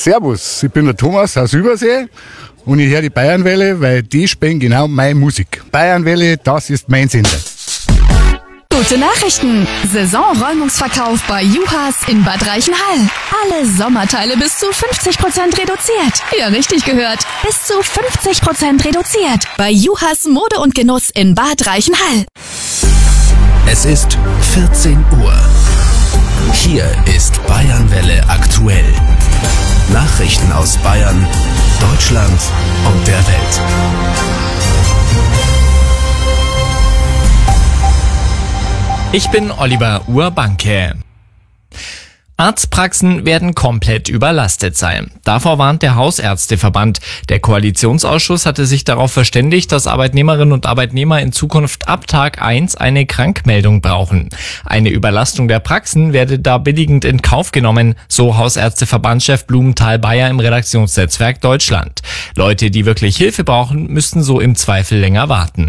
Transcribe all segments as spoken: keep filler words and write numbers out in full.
Servus, ich bin der Thomas aus Übersee und ich höre die Bayernwelle, weil die spielen genau meine Musik. Bayernwelle, das ist mein Sender. Gute Nachrichten! Saisonräumungsverkauf bei Juhas in Bad Reichenhall. Alle Sommerteile bis zu fünfzig Prozent reduziert. Ja, richtig gehört. Bis zu fünfzig Prozent reduziert. Bei Juhas Mode und Genuss in Bad Reichenhall. Es ist vierzehn Uhr. Hier ist Bayernwelle aktuell. Nachrichten aus Bayern, Deutschland und der Welt. Ich bin Oliver Urbanke. Arztpraxen werden komplett überlastet sein. Davor warnt der Hausärzteverband. Der Koalitionsausschuss hatte sich darauf verständigt, dass Arbeitnehmerinnen und Arbeitnehmer in Zukunft ab Tag eins eine Krankmeldung brauchen. Eine Überlastung der Praxen werde da billigend in Kauf genommen, so Hausärzteverbandschef Blumenthal-Bayer im Redaktionsnetzwerk Deutschland. Leute, die wirklich Hilfe brauchen, müssten so im Zweifel länger warten.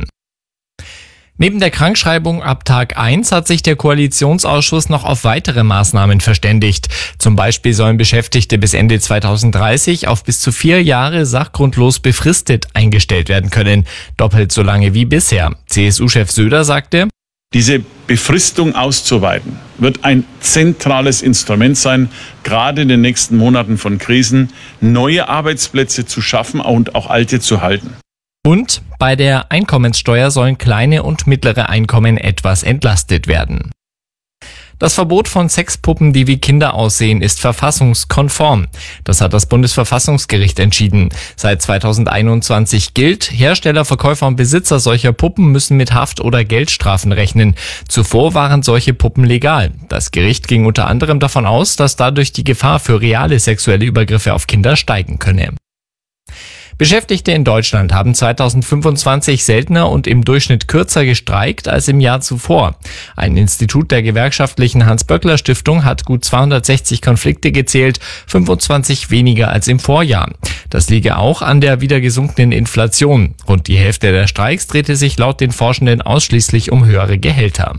Neben der Krankschreibung ab Tag eins hat sich der Koalitionsausschuss noch auf weitere Maßnahmen verständigt. Zum Beispiel sollen Beschäftigte bis Ende zweitausenddreißig auf bis zu vier Jahre sachgrundlos befristet eingestellt werden können. Doppelt so lange wie bisher. C S U-Chef Söder sagte: Diese Befristung auszuweiten wird ein zentrales Instrument sein, gerade in den nächsten Monaten von Krisen, neue Arbeitsplätze zu schaffen und auch alte zu halten. Und bei der Einkommenssteuer sollen kleine und mittlere Einkommen etwas entlastet werden. Das Verbot von Sexpuppen, die wie Kinder aussehen, ist verfassungskonform. Das hat das Bundesverfassungsgericht entschieden. Seit zweitausendeinundzwanzig gilt, Hersteller, Verkäufer und Besitzer solcher Puppen müssen mit Haft- oder Geldstrafen rechnen. Zuvor waren solche Puppen legal. Das Gericht ging unter anderem davon aus, dass dadurch die Gefahr für reale sexuelle Übergriffe auf Kinder steigen könne. Beschäftigte in Deutschland haben zweitausendfünfundzwanzig seltener und im Durchschnitt kürzer gestreikt als im Jahr zuvor. Ein Institut der gewerkschaftlichen Hans-Böckler-Stiftung hat gut zweihundertsechzig Konflikte gezählt, fünfundzwanzig weniger als im Vorjahr. Das liege auch an der wieder gesunkenen Inflation. Rund die Hälfte der Streiks drehte sich laut den Forschenden ausschließlich um höhere Gehälter.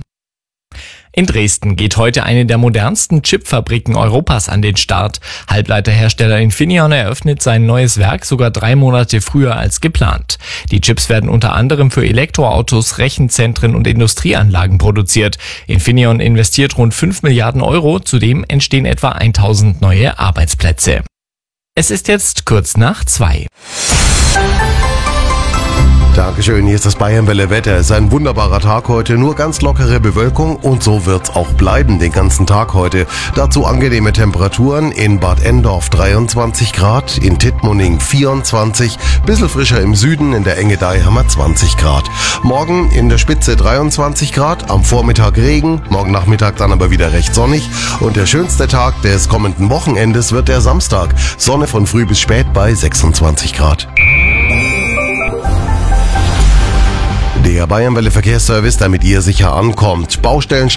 In Dresden geht heute eine der modernsten Chipfabriken Europas an den Start. Halbleiterhersteller Infineon eröffnet sein neues Werk sogar drei Monate früher als geplant. Die Chips werden unter anderem für Elektroautos, Rechenzentren und Industrieanlagen produziert. Infineon investiert rund fünf Milliarden Euro, zudem entstehen etwa tausend neue Arbeitsplätze. Es ist jetzt kurz nach zwei. Dankeschön, hier ist das Bayernwelle Wetter. Es ist ein wunderbarer Tag heute, nur ganz lockere Bewölkung und so wird's auch bleiben den ganzen Tag heute. Dazu angenehme Temperaturen, in Bad Endorf dreiundzwanzig Grad, in Tittmoning vierundzwanzig, bisschen frischer im Süden, in der Engedei haben wir zwanzig Grad. Morgen in der Spitze dreiundzwanzig Grad, am Vormittag Regen, morgen Nachmittag dann aber wieder recht sonnig und der schönste Tag des kommenden Wochenendes wird der Samstag. Sonne von früh bis spät bei sechsundzwanzig Grad. Der Bayernwelle Verkehrsservice, damit ihr sicher ankommt. Baustellen